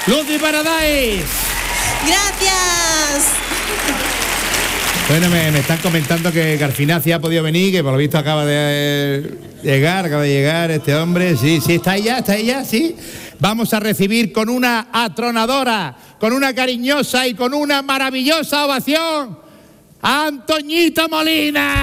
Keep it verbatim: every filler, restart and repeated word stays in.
Lucy Paradise. Gracias. Bueno, me, me están comentando que Garfinazzi ha podido venir, que por lo visto acaba de llegar, acaba de llegar este hombre. Sí, sí, está ella, está ella, sí. Vamos a recibir con una atronadora, con una cariñosa y con una maravillosa ovación a Antoñita Molina.